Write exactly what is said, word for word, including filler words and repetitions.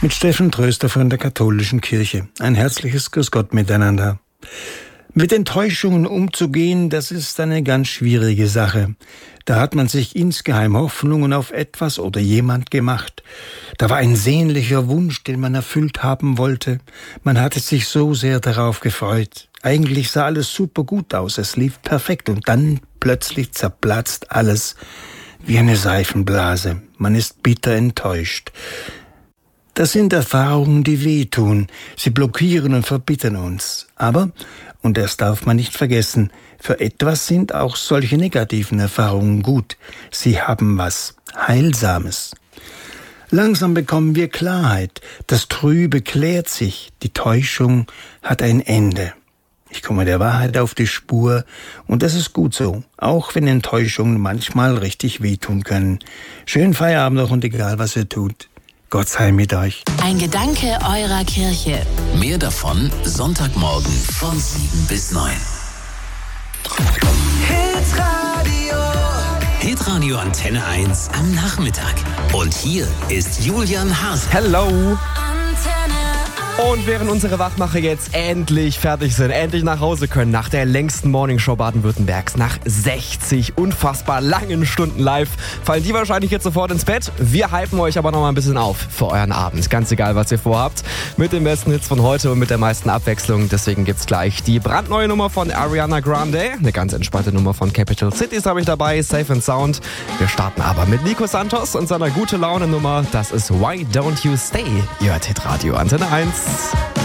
mit Steffen Tröster von der Katholischen Kirche. Ein herzliches Grüß Gott miteinander. Mit Enttäuschungen umzugehen, das ist eine ganz schwierige Sache. Da hat man sich insgeheim Hoffnungen auf etwas oder jemand gemacht. Da war ein sehnlicher Wunsch, den man erfüllt haben wollte. Man hatte sich so sehr darauf gefreut. Eigentlich sah alles super gut aus, es lief perfekt und dann plötzlich zerplatzt alles wie eine Seifenblase. Man ist bitter enttäuscht. Das sind Erfahrungen, die wehtun. Sie blockieren und verbittern uns. Aber, und das darf man nicht vergessen, für etwas sind auch solche negativen Erfahrungen gut. Sie haben was Heilsames. Langsam bekommen wir Klarheit. Das Trübe klärt sich. Die Täuschung hat ein Ende. Ich komme der Wahrheit auf die Spur und das ist gut so, auch wenn Enttäuschungen manchmal richtig wehtun können. Schönen Feierabend noch und egal, was ihr tut. Gott sei mit euch. Ein Gedanke eurer Kirche. Mehr davon Sonntagmorgen von sieben bis neun. Hitradio. Hitradio Antenne eins am Nachmittag. Und hier ist Julian Haas. Hello. Und während unsere Wachmacher jetzt endlich fertig sind, endlich nach Hause können, nach der längsten Morningshow Baden-Württembergs, nach sechzig unfassbar langen Stunden live, fallen die wahrscheinlich jetzt sofort ins Bett. Wir hypen euch aber noch mal ein bisschen auf für euren Abend. Ganz egal, was ihr vorhabt. Mit den besten Hits von heute und mit der meisten Abwechslung. Deswegen gibt's gleich die brandneue Nummer von Ariana Grande. Eine ganz entspannte Nummer von Capital Cities habe ich dabei. Safe and Sound. Wir starten aber mit Nico Santos und seiner gute Laune Nummer. Das ist Why Don't You Stay? Ihr hört Hitradio Antenne eins.